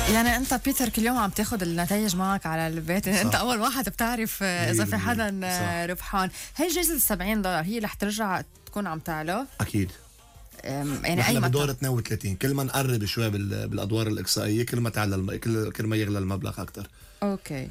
يعني انت بيتر كل يوم عم تاخد النتائج معك على البيت، يعني انت اول واحد بتعرف اذا في حدا ربحان. هي جائزة $70 هي رح ترجع تكون عم تعلى اكيد. يعني احنا اي بدور 32 كل ما نقرب شوي بالادوار الاقصائيه كل ما تعلى كل ما يغلى المبلغ اكثر. اوكي.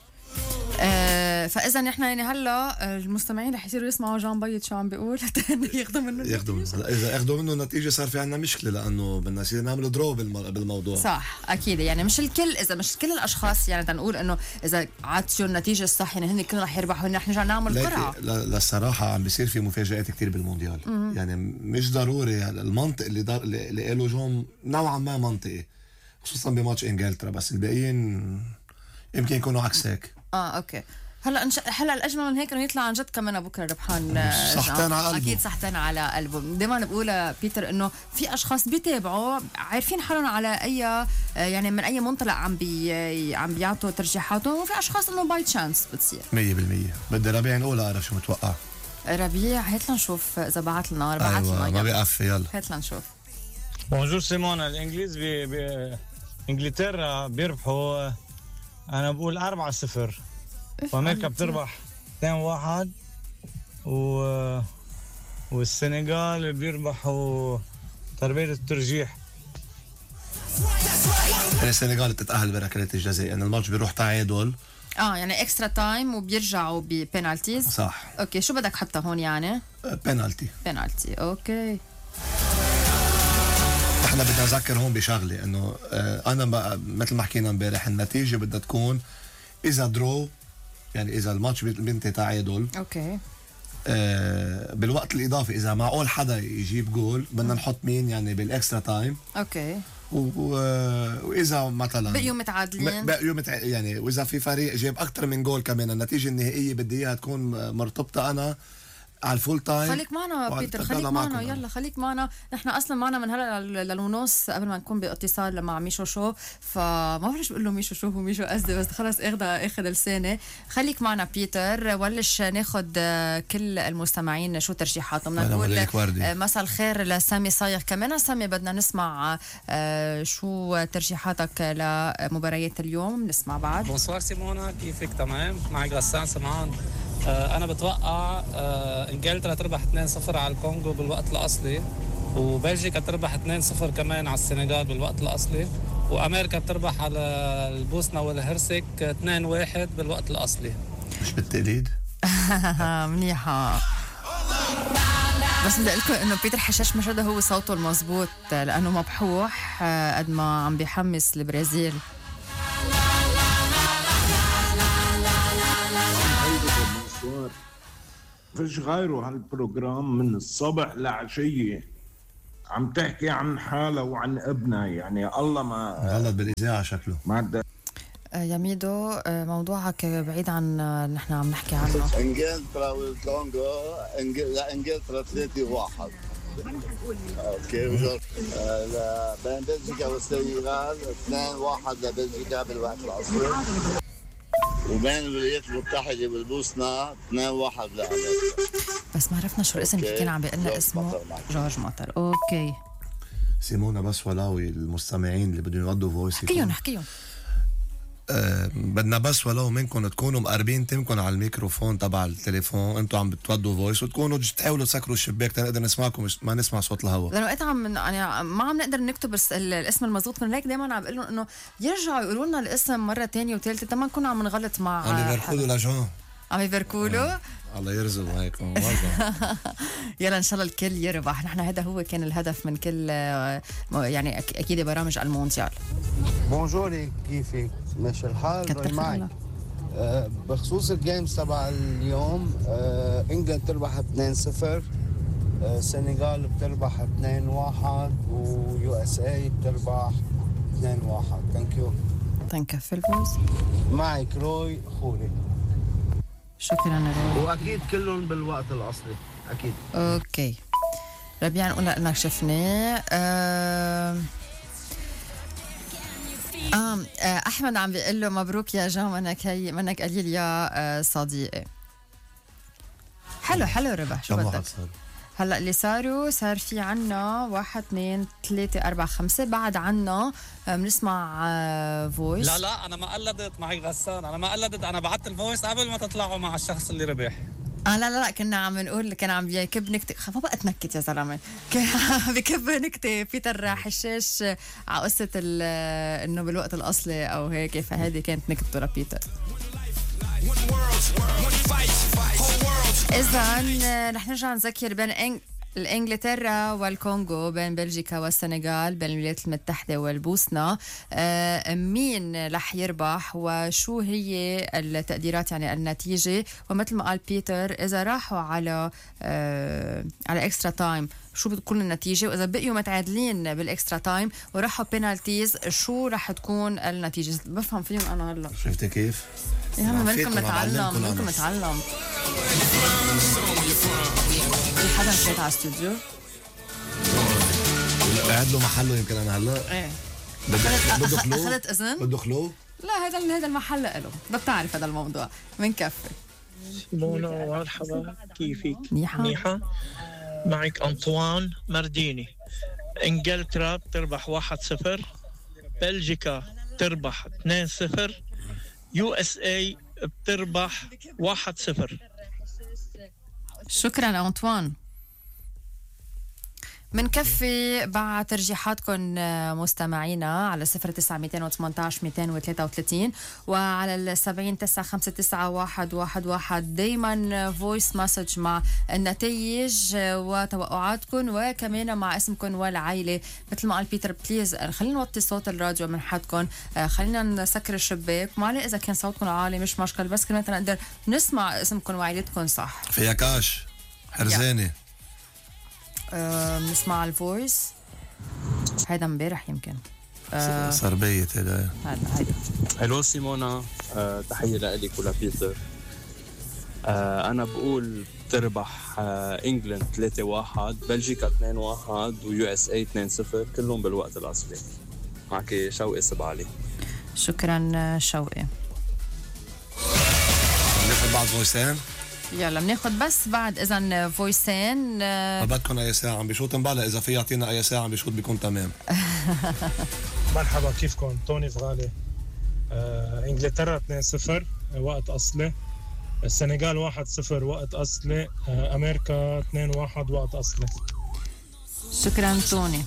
فاذا نحن يعني هلا المستمعين رح يصيروا يسمعوا جان بيض شو عم بيقول ياخذوا منه اذا اخذوا منه النتيجه صار في عندنا مشكله، لانه بدنا نصير نعمل درو بالموضوع. صح اكيد، يعني مش الكل، اذا مش كل الاشخاص يعني تنقول انه اذا عطشوا النتيجه الصح يعني هن كلهم رح يربحوا، رح نرجع نعمل قرعه. للصراحه عم بيصير في مفاجآت كتير بالمونديال. يعني مش ضروري يعني المنطق اللي قاله جون نوعا ما منطقي، خصوصا بماتش انجلترا، بس الباقيين يمكن يكونوا عكس هيك. اوكي. هلا الاجمل من هيك انه يطلع عن جد كمان بكره ربحان. صحتين على قلبه. اكيد صحتين على قلبه. دائما بقول بيتر انه في اشخاص بيتابعوا عارفين حالهم على اي يعني من اي منطلق عم بيعطوا ترجيحاتهم، وفي اشخاص انه باي تشانس بتصير 100%. بدي ربيع نقول اعرف شو متوقع. ربيع هات لنشوف اذا بعت لنا. بعت لنا ما بيقف. يلا هات لنشوف. بونجور سيمونا. الانجليز بانجلترا بيربحوا، انا بقول 4-0، وامريكا بتربح 2-1، والسنغال بيربحوا تربية الترجيح. السنغال تتأهل بركلات الجزاء، يعني الماتش بيروح تعادل يعني اكسترا تايم وبيرجعوا ببينالتيز. صح. اوكي شو بدك حتى هون يعني؟ بينالتي. اوكي. احنا بدنا نذكر هون بشغله انه انا مثل ما حكينا امبارح النتيجه بدها تكون اذا درو، يعني اذا الماتش بينتهي تعادل. اوكي. بالوقت الاضافي اذا معقول حدا يجيب جول بدنا نحط مين يعني بالاكسترا تايم. اوكي. واذا مثلا بقيوا متعادلين يعني واذا في فريق جاب اكثر من جول كمان النتيجه النهائيه بدي اياها تكون مرتبطه انا على الفول تايم. خليك معنا بيتر، خليك معنا، يلا خليك معنا. نحن اصلا معنا من هلا للونص قبل ما نكون باتصال مع ميشو شو، فما بعرف بقول له ميشو شو هو ميشو قصدي، بس خلص اخذ لساني. خليك معنا بيتر، ولش ناخذ كل المستمعين شو ترجيحاتهم. بدنا نقول مساء الخير لسامي صايغ كمان. سامي بدنا نسمع شو ترجيحاتك لمباريات اليوم. نسمع بعد. بونسوار سيمونا، كيفك؟ تمام. معك غسان سمعان. أنا بتوقع إنجلترا تربح 2-0 على الكونغو بالوقت الأصلي، وبلجيكا تربح 2-0 كمان على السنغال بالوقت الأصلي، وأمريكا بتربح على البوسنة والهرسك 2-1 بالوقت الأصلي. مش بالتقليد؟ منيحة. بس بدي أقول لكم إنه بيتر حشاش مش هذا هو صوته المزبوط، لأنه مبحوح قد ما عم بيحمس البرازيل. فيش غيره هالبروجرام من الصبح لعشية عم تحكي عن حالة وعن ابنها، يعني الله ما غلط بالإذاعة شكله. يا ميدو موضوعك بعيد عن نحن عم نحكي عنه. انجلترا والكونغو انجلترا 3-1. اوكي. بين بلجيكا والسنغال 2-1 لبلجيكا بالوقت الاصلي، وبين الولايات المتحدة والبوسنة 2-1 لأمريكا. بس ما عرفنا شو الاسم اللي كان عم بيقول لنا اسمه. جورج مطر. اوكي سيمونا بس ولاوي المستمعين اللي بدهم يودوا فويس حكيهم بدنا بس ولو منكم تكونوا مقربين تمكن على الميكروفون تبع التليفون انتوا عم بتودوا فويس، وتكونوا تحاولوا تسكروا الشباك تنقدر نسمعكم ما نسمع صوت الهواء، لانه وقت يعني ما عم نقدر نكتب الاسم المضبوط. من هيك دائما عم بقول لهم انه يرجعوا يقولوا لنا الاسم مره ثانيه وثالثه تما نكون عم نغلط مع عم يبركوا لجون عم يبركوا الله يرزق هيك. يلا ان شاء الله الكل يربح. نحن هذا هو كان الهدف من كل يعني اكيد برامج المونديال. بونجوري، كيفك؟ ماشي الحال؟ معي بخصوص الجيمز تبع اليوم، انجلند تربح 2-0، السنغال بتربح 2-1، ويو اس اي بتربح 2-1. ثانك يو. تنكفي الفوز. معك روي خوري. شكرا روي. واكيد كلهم بالوقت الاصلي اكيد. اوكي ربيع نقول انك شفناه. احمد عم بيقول له مبروك يا جان، منك قليل يا صديقي. حلو ربح. شو بدك هلا اللي صار في عنا 1 2 3 4 5 بعد عنا بنسمع فويس. لا انا ما قلدت معي غسان، انا ما قلدت، انا بعت الفويس قبل ما تطلعوا مع الشخص اللي ربح. لا كنا عم نقول، كان عم بيكب نكتة، ما بقى تنكت يا زلمه، كان بكب نكتة بيتر حشاش على قصة انه بالوقت الاصلي او هيك، فهذه كانت نكتة لبيتر. إذا رح نرجع نذكر بين الإنجلترا والكونغو، بين بلجيكا والسنغال، بين الولايات المتحدة والبوسنة. مين رح يربح وشو هي التقديرات، يعني النتيجة؟ ومثل ما قال بيتر، إذا راحوا على إكسترا تايم شو بتكون النتيجة، وإذا بقيوا متعادلين بالإكسترا تايم وراحوا بينالتيز شو رح تكون النتيجة؟ بفهم فيهم أنا هلا. شفتي كيف؟ يا هم منكم نتعلم. في حدا فات على الاستوديو؟ قاعد له محله يمكن انا هلا. ايه بده خلو؟ اخذت اذن؟ بده خلو؟ لا هذا المحل له، بدك تعرف هذا الموضوع منكفي. منى مرحبا، كيفك؟ منيحة. معك أنطوان مرديني. إنجلترا بتربح 1-0، بلجيكا بتربح 2-0، USA بتربح 1-0. شكرا أنطوان. منكفي بعد ترجيحاتكم مستمعينا على 09-218-233 وعلى 70-959-111. دايما فويس مسج مع النتائج وتوقعاتكم، وكمان مع اسمكم والعائلة. مثل ما قال بيتر، بليز خلينا نوطي صوت الراديو من حدكم، خلينا نسكر الشباك، ما عليه إذا كان صوتكم عالي مش مشكل، بس كمان نقدر نسمع اسمكم وعائلتكم صح. فيها كاش حرزاني. نسمع الفويس. هيدا امبارح يمكن صار بيت هيدا. هلو سيمونا، تحية لك ولبيتر. أنا بقول تربح إنجلند 3-1، بلجيكا 2-1، USA 2-0، كلهم بالوقت الأصلي. معك شوقي سبعلي. شكرا شوقي. ناخذ بعض فويسين. يلا بناخد بس بعد اذا فويسين. ما بدكم اي ساعه عم بيشوط مبالغ، اذا في يعطينا اي ساعه عم بيشوط بيكون تمام. مرحبا، كيفكم؟ توني فغالي. انجلترا 2-0 وقت اصلي، السنغال 1-0 وقت اصلي، امريكا 2-1 وقت اصلي. شكرا توني.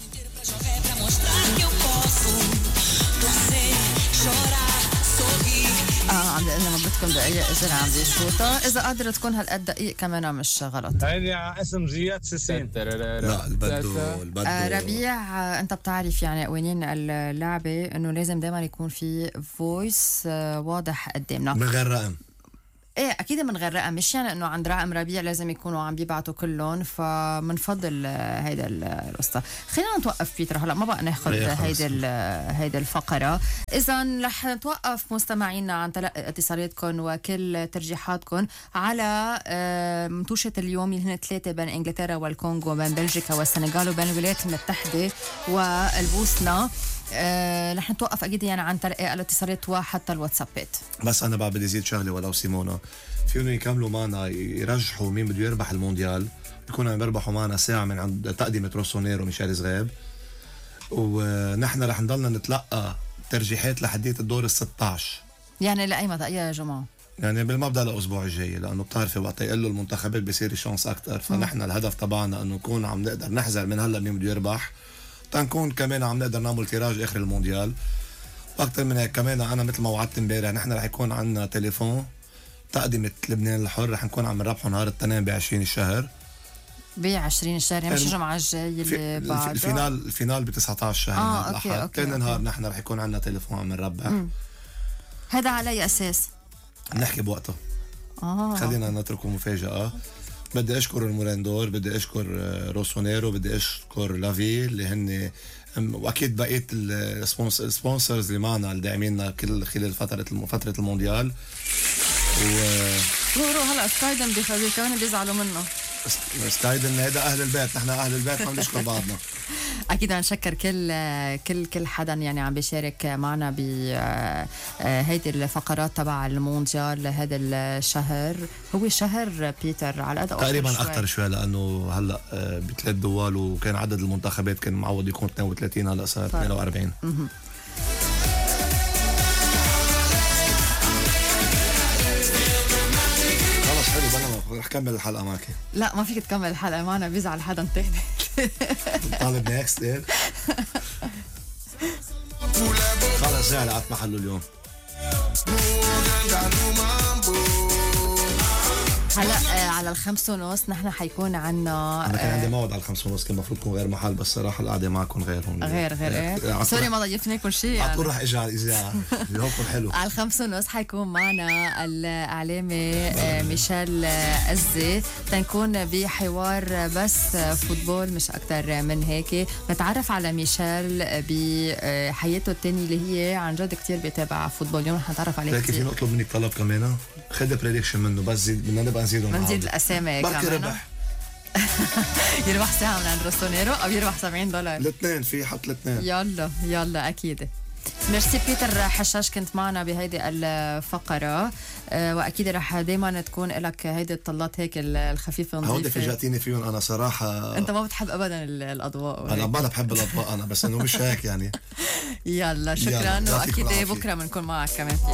عم بقول لما بدكم دقيقة إذا عم بيشوطها، إذا قادرة تكون هالقد دقيق كمان مش غلط. هيدي على اسم زياد سيسين. لا البدو ربيع، أنت بتعرف يعني قوانين اللعبة إنه لازم دايما يكون في فويس واضح قدامنا من غير رقم. ايه اكيد من غير رقم، مش يعني انه عند رقم ربيع لازم يكونوا عم بيبعتوا كلهم، فمنفضل هيدا القصه. خلينا نتوقف بيتر هلا، ما بقى ناخذ هيدا الفقره. اذا رح نتوقف مستمعينا عن تلقي اتصالاتكم وكل ترجيحاتكم على متوشه اليوم اللي هن 3 بين انجلترا والكونغو، بين بلجيكا والسنغال، وبين الولايات المتحده والبوسنه. رح نتوقف اكيد يعني عن تلقي الاتصالات وحتى الواتسابات. بس انا بقى بدي زيد شغله ولو سيمونا، فيهم يكملوا معنا يرجحوا مين بده يربح المونديال، بيكونوا عم يربحوا معنا ساعه من عند تقدمه روسونير وميشيل زغيب، ونحن رح نضلنا نتلقى ترجيحات لحديت الدور ال16. يعني لاي متى يا جماعه؟ يعني بالمبدا الاسبوع الجاي، لانه بتعرفي وقت يقلوا المنتخبات بيصير الشانس اكثر، فنحن الهدف تبعنا انه نكون عم نقدر نحذر من هلا مين بده يربح، تنكون كمان عم نقدر نعمل تيراج اخر المونديال. واكثر من هيك كمان، انا مثل ما وعدت امبارح، نحن رح يكون عندنا تليفون تقدمه لبنان الحر، رح نكون عم نربحه نهار الاثنين ب20 الشهر. ب20 الشهر يعني مش الجمعه الجاي اللي بعدها؟ الفينال ب19 شهر. أوكي. ثاني نهار نحن رح يكون عندنا تليفون عم نربح. هذا على اي اساس؟ نحكي بوقته. خلينا نتركه مفاجاه. بدي اشكر الموراندور، بدي اشكر روسونيرو، بدي اشكر لافي اللي هن، واكيد بقيه السبونسرز اللي معنا اللي داعميننا كل خلال فتره المونديال. هلا سكايدن كمان بيزعلوا منه. بس هيدا ان هيدا اهل البيت، نحن اهل البيت ما بنشكر بعضنا. اكيد نشكر كل حدا يعني عم بيشارك معنا ب هيدي الفقرات تبع المونديال هذا الشهر. هو شهر بيتر على قد تقريبا اكثر شوي لانه هلا بثلاث دول وكان عدد المنتخبات كان معود يكون 32 هلا صار 42. خلص حلو بلا رح كمل الحلقه معك. لا ما فيك تكمل الحلقه معنا بيزعل حدا تاني. طالب نيكست ايه خلص زعل قعدت محله اليوم. هلا على 5:30 نحن حيكون عنا انا كان عندي موعد على 5:30 كان المفروض يكون غير محل بس صراحه القعده معكم غير هون غير ايه سوري ما ضيفناكم شيء يعني. على طول رح اجي على الاذاعه اليومكم حلو. على 5:30 حيكون معنا الاعلامي ميشيل أزي تنكون بحوار بس فوتبول مش اكثر من هيك. نتعرف على ميشيل بحياته الثانيه اللي هي عن جد كثير بيتابع فوتبول. اليوم رح نتعرف عليه كثير. فينا اطلب منك طلب كمان خد بريدكشن منه بس زيد بدنا نبقى نزيد الاسامي بركي ربح يربح ساعه من عند روسونيرو او يربح $70. الاثنين في حط الاثنين. يلا اكيد. ميرسي بيتر حشاش كنت معنا بهيدي الفقره واكيد رح دائما تكون لك هيدي الطلات هيك الخفيفه نظيفه. هودي فاجأتيني فيهم انا صراحه. انت ما بتحب ابدا الاضواء. انا بحب الاضواء انا بس انه مش هيك يعني. يلا شكرا واكيد بكره بنكون معك كمان.